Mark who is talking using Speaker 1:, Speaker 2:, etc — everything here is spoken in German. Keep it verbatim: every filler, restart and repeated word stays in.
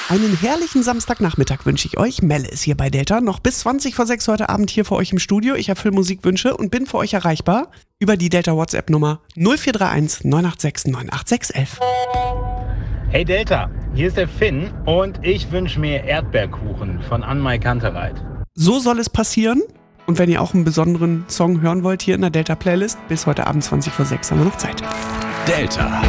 Speaker 1: Einen herrlichen Samstagnachmittag wünsche ich euch. Melle ist hier bei Delta, noch bis zwanzig vor sechs heute Abend hier für euch im Studio. Ich erfülle Musikwünsche und bin für euch erreichbar über die Delta WhatsApp-Nummer null vier drei eins neun acht sechs neun acht sechs eins eins.
Speaker 2: Hey Delta, hier ist der Finn und ich wünsche mir Erdbeerkuchen von Anmai Kantereit.
Speaker 1: So soll es passieren. Und wenn ihr auch einen besonderen Song hören wollt hier in der Delta-Playlist, bis heute Abend zwanzig vor sechs haben wir noch Zeit.
Speaker 3: Delta.